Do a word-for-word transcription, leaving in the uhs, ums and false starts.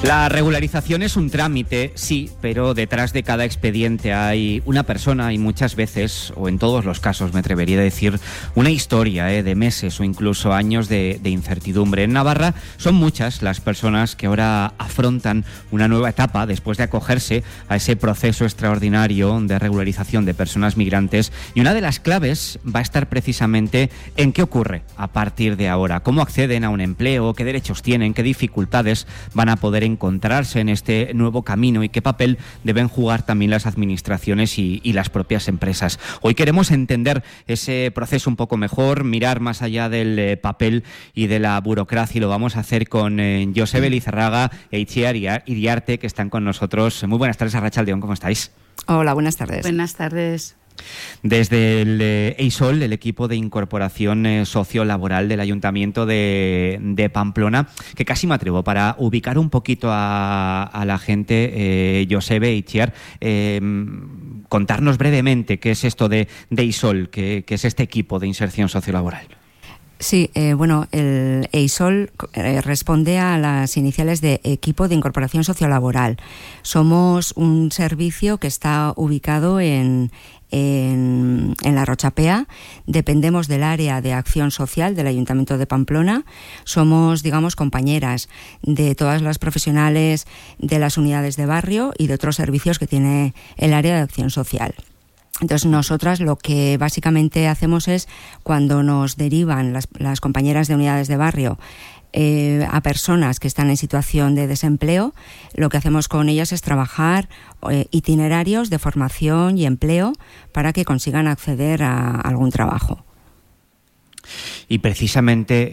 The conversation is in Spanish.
La regularización es un trámite, sí, pero detrás de cada expediente hay una persona y muchas veces, o en todos los casos me atrevería a decir, una historia eh, de meses o incluso años de, de incertidumbre. En Navarra son muchas las personas que ahora afrontan una nueva etapa después de acogerse a ese proceso extraordinario de regularización de personas migrantes, y una de las claves va a estar precisamente en qué ocurre a partir de ahora, cómo acceden a un empleo, qué derechos tienen, qué dificultades van a poder encontrar encontrarse en este nuevo camino y qué papel deben jugar también las administraciones y, y las propias empresas. Hoy queremos entender ese proceso un poco mejor, mirar más allá del eh, papel y de la burocracia, y lo vamos a hacer con eh, Josebe Lizarraga e Itziar Iriarte, que están con nosotros. Muy buenas tardes, Arratsaldeon, ¿cómo estáis? Hola, buenas tardes. Buenas tardes. Desde el eh, EISOL, el equipo de incorporación eh, sociolaboral del Ayuntamiento de, de Pamplona, que casi me atrevo para ubicar un poquito a, a la gente, eh, Josebe e Itziar, eh, contarnos brevemente qué es esto de, de EISOL, qué, qué es este equipo de inserción sociolaboral. Sí, eh, bueno, el EISOL eh, responde a las iniciales de Equipo de Incorporación Sociolaboral. Somos un servicio que está ubicado en, en, en La Rochapea. Dependemos del área de acción social del Ayuntamiento de Pamplona. Somos, digamos, compañeras de todas las profesionales de las unidades de barrio y de otros servicios que tiene el área de acción social. Entonces, nosotras lo que básicamente hacemos es, cuando nos derivan las, las compañeras de unidades de barrio eh, a personas que están en situación de desempleo, lo que hacemos con ellas es trabajar eh, itinerarios de formación y empleo para que consigan acceder a algún trabajo. Y precisamente